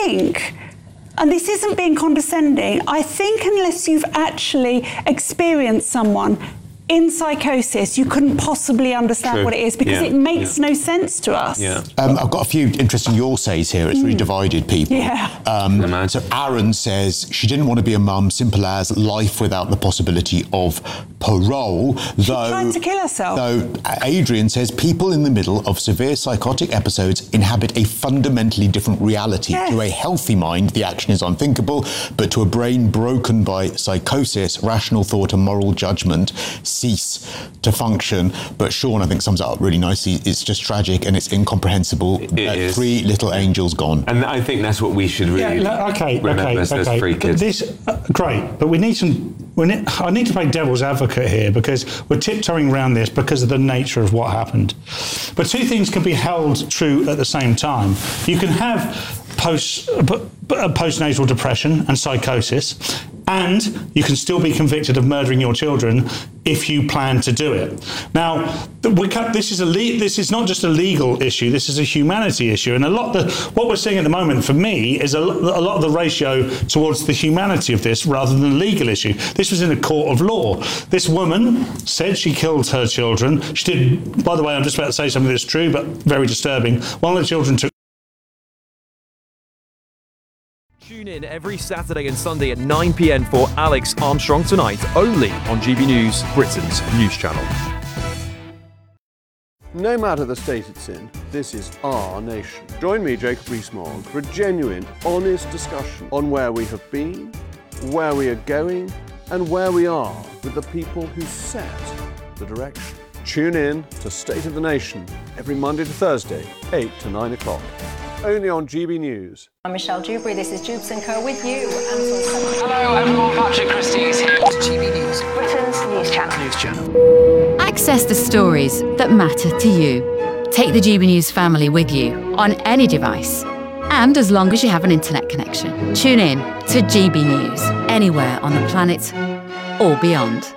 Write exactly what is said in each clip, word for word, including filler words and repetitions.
think, and this isn't being condescending, I think unless you've actually experienced someone in psychosis, you couldn't possibly understand True. what it is, because yeah. it makes yeah. no sense to us. Yeah. Um, I've got a few interesting your says here. It's really Mm. divided people. Yeah. Um, so Aaron says she didn't want to be a mum, simple as life without the possibility of parole. She though, tried to kill herself. Though Adrian says people in the middle of severe psychotic episodes inhabit a fundamentally different reality. Yes. To a healthy mind, the action is unthinkable, but to a brain broken by psychosis, rational thought and moral judgment cease to function. But Sean, I think, sums it up really nicely. It's just tragic and it's incomprehensible. It uh, is. Three little angels gone. And I think that's what we should really Yeah, okay, remember okay, as those okay. three kids. This, uh, great, but we need some. We need, I need to play devil's advocate here, because we're tiptoeing around this because of the nature of what happened. But two things can be held true at the same time. You can have post uh, postnatal depression and psychosis, and you can still be convicted of murdering your children if you plan to do it. Now, we can, this is a le- this is not just a legal issue. This is a humanity issue, and a lot of the, what we're seeing at the moment for me is a, lo- a lot of the ratio towards the humanity of this rather than the legal issue. This was in a court of law. This woman said she killed her children. She did. By the way, I'm just about to say something that's true, but very disturbing. One of the children took. Tune in every Saturday and Sunday at nine p.m. for Alex Armstrong Tonight, only on G B News, Britain's news channel. No matter the state it's in, this is our nation. Join me, Jacob Rees-Mogg, for a genuine, honest discussion on where we have been, where we are going, and where we are with the people who set the direction. Tune in to State of the Nation every Monday to Thursday, eight to nine o'clock. Only on G B News. I'm Michelle Dewberry, this is Jubes and Co with you. Hello everyone, Patrick Christie is here. G B News, Britain's news channel. News channel. Access the stories that matter to you. Take the G B News family with you on any device. And as long as you have an internet connection. Tune in to G B News, anywhere on the planet or beyond.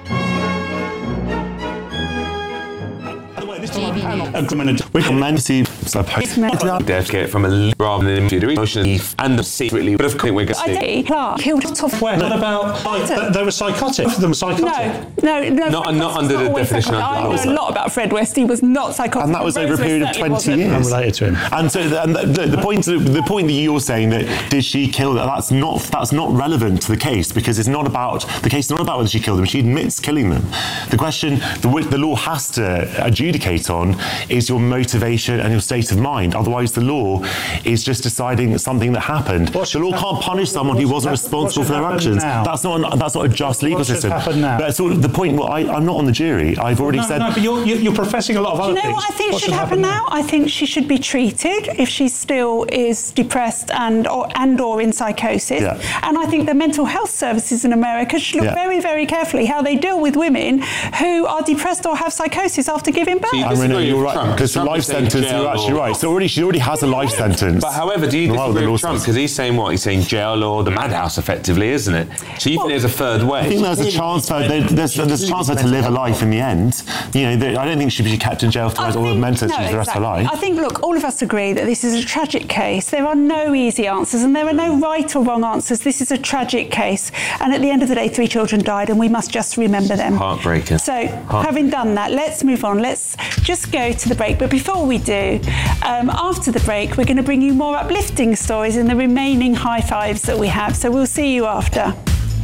We commend Steve Get from a rather than emotionally and secretly, but of course we're going to Clark killed off. Where? What about like, they were psychotic? Both of them were psychotic. No, no, no. Not, not under the definition. I know a lot about Fred West. He was not psychotic. And that was over a period of twenty years. I'm related to him. And so, and the, the point, the point that you're saying that did she kill that? That's not that's not relevant to the case, because it's not about the case. Is not about whether she killed them. She admits killing them. The question the, the law has to adjudicate on is your motivation and your state of mind. Otherwise, the law is just deciding something that happened. The law can't punish someone who wasn't responsible for their actions. Now? That's not. That's not a just legal what system. Now? But sort of the point. Well, I, I'm not on the jury. I've already no, said. No, but you're, you're professing a lot of other things. Do you know things. what I think what should happen, happen now? I think she should be treated if she still is depressed and or and or in psychosis. Yeah. And I think the mental health services in America should look yeah. very, very carefully how they deal with women who are depressed or have psychosis after giving birth. I mean, you're right, because the life sentence, you're actually right. So already, she already has a life sentence. But however, do you disagree with Trump? Because he's saying what? He's saying jail or the madhouse, effectively, isn't it? So you well, think there's a third way? I think there's a chance for there, there's, there's a chance for her to live a life in the end. You know, there, I don't think she should be kept in jail for all the mental no, issues the rest exactly. of her life. I think, look, all of us agree that this is a tragic case. There are no easy answers and there are no right or wrong answers. This is a tragic case. And at the end of the day, three children died and we must just remember them. Heartbreaking. So, Heart- having done that, let's move on. Let's just go to the break. But before we do, um, after the break, we're going to bring you more uplifting stories in the remaining high fives that we have. So we'll see you after.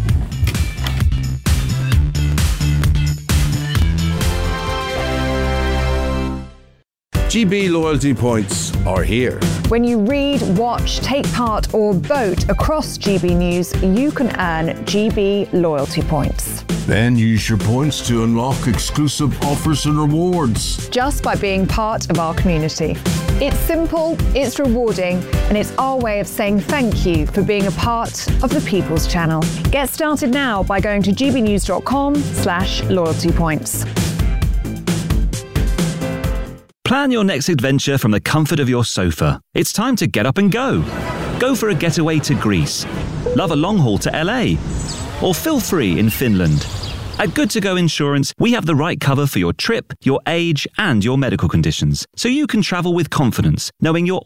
G B loyalty points are here. When you read, watch, take part or vote across G B News, you can earn G B loyalty points. Then use your points to unlock exclusive offers and rewards. Just by being part of our community. It's simple, it's rewarding, and it's our way of saying thank you for being a part of the People's Channel. Get started now by going to gbnews.com slash loyalty points. Plan your next adventure from the comfort of your sofa. It's time to get up and go. Go for a getaway to Greece. Love a long haul to L A. Or feel free in Finland. At Good To Go Insurance, we have the right cover for your trip, your age, and your medical conditions, so you can travel with confidence, knowing you're